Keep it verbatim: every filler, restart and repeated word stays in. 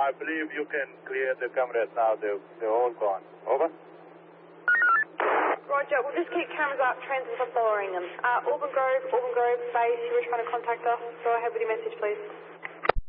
I believe you can clear the cameras now. They're, they're all gone. Over. Roger, we'll just keep cameras up, transits are following them. Uh, Auburn Grove, Auburn Grove, base, you were trying to contact us. Go ahead with your message, please.